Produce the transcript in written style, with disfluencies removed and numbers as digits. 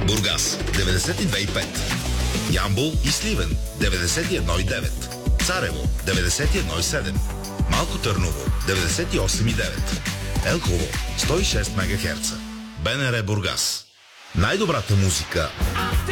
Бургас 92,5. Ямбол и Сливен 91,9. Царево 91,7. Малко Търново 98,9. Елхово 106 МГц. БНР Бургас. Най-добрата музика